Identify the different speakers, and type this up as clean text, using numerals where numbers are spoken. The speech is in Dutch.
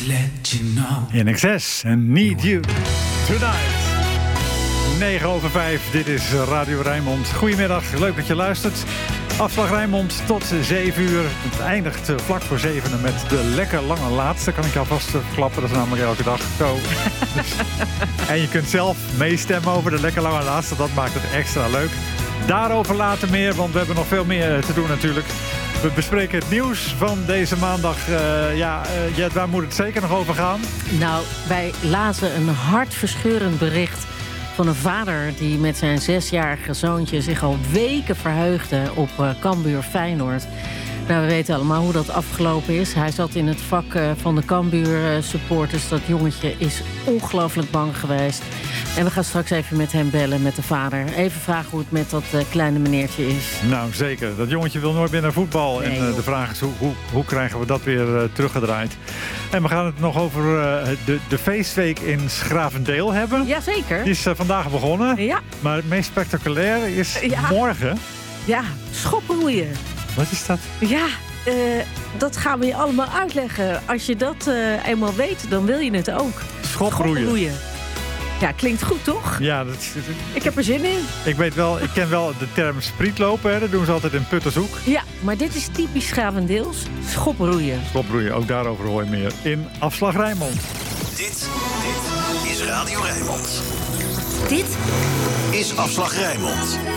Speaker 1: let you know.
Speaker 2: In excess and need you tonight. 9:05, dit is Radio Rijnmond. Goedemiddag, leuk dat je luistert. Afslag Rijnmond tot 7 uur. Het eindigt vlak voor 7 met de lekker lange laatste. Kan ik je alvast verklappen, dat is namelijk elke dag zo. En je kunt zelf meestemmen over de lekker lange laatste. Dat maakt het extra leuk. Daarover later meer, want we hebben nog veel meer te doen natuurlijk. We bespreken het nieuws van deze maandag. Jet, waar moet het zeker nog over gaan?
Speaker 3: Nou, wij lazen een hartverscheurend bericht van een vader die met zijn 6-jarige zoontje zich al weken verheugde op Cambuur Feyenoord. Nou, we weten allemaal hoe dat afgelopen is. Hij zat in het vak van de Cambuur supporters. Dat jongetje is ongelooflijk bang geweest. En we gaan straks even met hem bellen, met de vader. Even vragen hoe het met dat kleine meneertje is.
Speaker 2: Nou, zeker. Dat jongetje wil nooit meer naar voetbal. Nee, en de vraag is, hoe krijgen we dat weer teruggedraaid? En we gaan het nog over de feestweek in 's-Gravendeel hebben.
Speaker 3: Jazeker.
Speaker 2: Die is vandaag begonnen.
Speaker 3: Ja.
Speaker 2: Maar het meest spectaculair is morgen.
Speaker 3: Ja, schoppenroeien.
Speaker 2: Wat is dat?
Speaker 3: Ja, dat gaan we je allemaal uitleggen. Als je dat eenmaal weet, dan wil je het ook.
Speaker 2: Schoppenroeien.
Speaker 3: Ja, klinkt goed, toch?
Speaker 2: Ja,
Speaker 3: ik heb er zin in.
Speaker 2: Ik ken wel de term sprietlopen. Hè. Dat doen ze altijd in Puttershoek.
Speaker 3: Ja, maar dit is typisch Gravendeels. Schoppenroeien.
Speaker 2: Schoppenroeien, ook daarover hoor je meer in Afslag Rijnmond.
Speaker 4: Dit is Radio Rijnmond.
Speaker 5: Dit
Speaker 4: is Afslag Rijnmond.